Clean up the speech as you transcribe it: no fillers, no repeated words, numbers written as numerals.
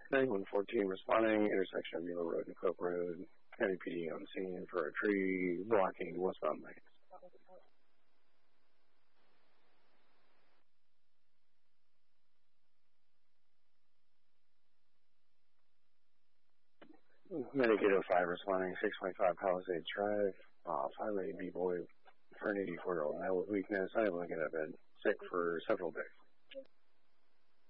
9114 responding, intersection of Mueller Road and Coke Road. County PD on scene for a tree blocking westbound lanes. Medic 805 responding, 625 Palisades Drive, 580 B-Boy for an 84-year-old male with weakness, unable to get out of bed, sick for several days.